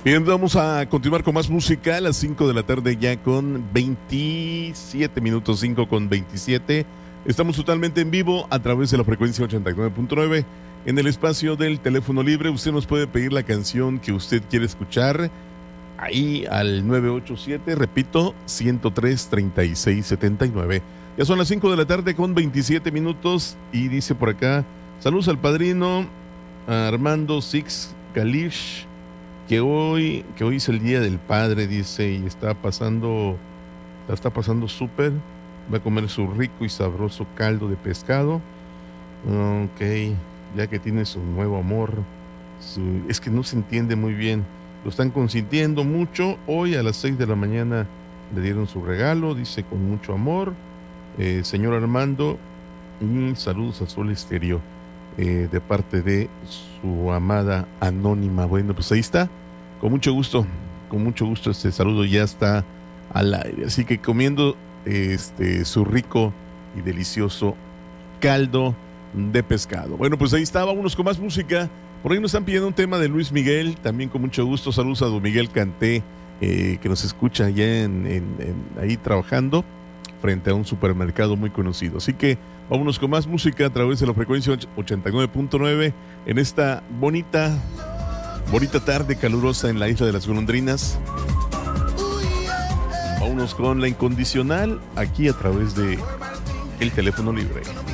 Bien, vamos a continuar con más música a las 5 de la tarde ya con 27 minutos, 5 con 27. Estamos totalmente en vivo a través de la frecuencia 89.9 en el espacio del teléfono libre. Usted nos puede pedir la canción que usted quiere escuchar ahí al 987, repito, 103-3679. Ya son las 5 de la tarde con 27 minutos y dice por acá, saludos al padrino Armando Six Galish, que hoy es el Día del Padre, dice, y está pasando súper. Va a comer su rico y sabroso caldo de pescado. Ok, ya que tiene su nuevo amor. Es que no se entiende muy bien. Lo están consintiendo mucho. Hoy a las 6 de la mañana le dieron su regalo, dice, con mucho amor. Señor Armando, y saludos a Sol Estéreo, de parte de su amada anónima. Bueno, pues ahí está. Con mucho gusto este saludo ya está al aire. Así que comiendo su rico y delicioso caldo de pescado. Bueno, pues ahí está, vámonos con más música. Por ahí nos están pidiendo un tema de Luis Miguel, también con mucho gusto. Saludos a don Miguel Canté, que nos escucha allá ahí trabajando frente a un supermercado muy conocido. Así que vámonos con más música a través de la frecuencia 89.9 en esta bonita tarde calurosa en la isla de las Golondrinas. Vámonos con La Incondicional aquí a través de el teléfono libre.